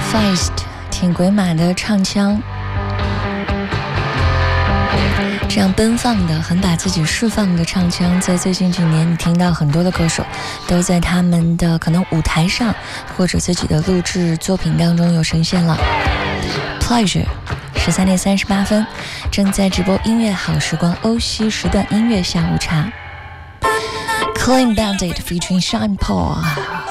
Feist 挺鬼马的唱腔，这样奔放的很把自己释放的唱腔，在最近几年你听到很多的歌手都在他们的可能舞台上或者自己的录制作品当中有呈现了。 Pleasure 13点38分，正在直播音乐好时光欧西时段音乐下午茶。 Clean Bandit featuring Sean Paul